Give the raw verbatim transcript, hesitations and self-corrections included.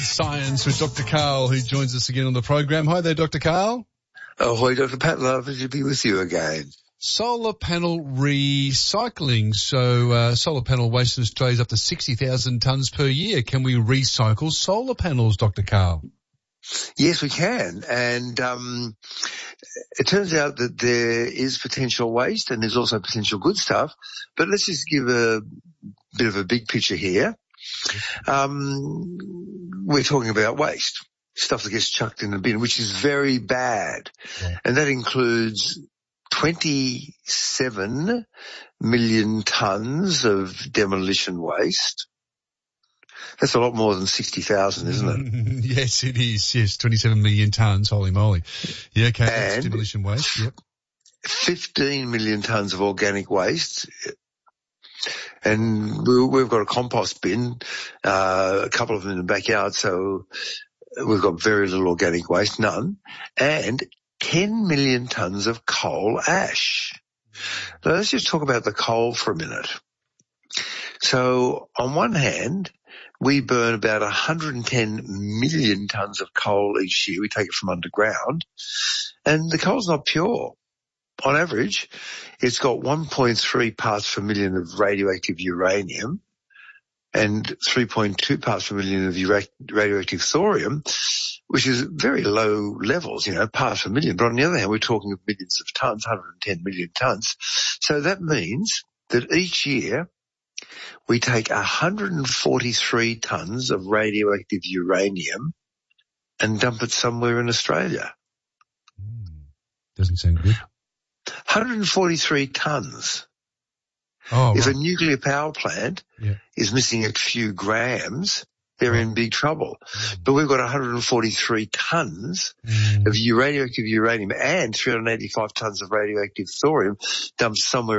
Science with Doctor Karl, who joins us again on the program. Hi there, Doctor Karl. Ahoy, Doctor Pat. Lovely to be with you again. Solar panel recycling. So uh, solar panel waste in Australia is up to sixty thousand tonnes per year. Can we recycle solar panels, Doctor Karl? Yes, we can. And um, it turns out that there is potential waste and there's also potential good stuff. But let's just give a bit of a big picture here. Um, we're talking about waste, stuff that gets chucked in the bin, which is very bad. Yeah. And that includes twenty-seven million tonnes of demolition waste. That's a lot more than sixty thousand, isn't it? Yes, it is. Yes, twenty-seven million tonnes. Holy moly. Yeah, okay, that's demolition waste. Yep. fifteen million tonnes of organic waste. And we've got a compost bin, uh, a couple of them in the backyard, so we've got very little organic waste, none, and ten million tonnes of coal ash. Now let's just talk about the coal for a minute. So on one hand, we burn about one hundred ten million tonnes of coal each year. We take it from underground, and the coal's not pure. On average, it's got one point three parts per million of radioactive uranium and three point two parts per million of radioactive thorium, which is very low levels, you know, parts per million. But on the other hand, we're talking of millions of tonnes, one hundred ten million tonnes. So that means that each year we take one hundred forty-three tonnes of radioactive uranium and dump it somewhere in Australia. Mm, doesn't sound good. one hundred forty-three tonnes. Oh, if right. a nuclear power plant yeah. is missing a few grams, they're in big trouble. Mm. But we've got one hundred forty-three tonnes mm. of radioactive uranium and three hundred eighty-five tonnes of radioactive thorium dumped somewhere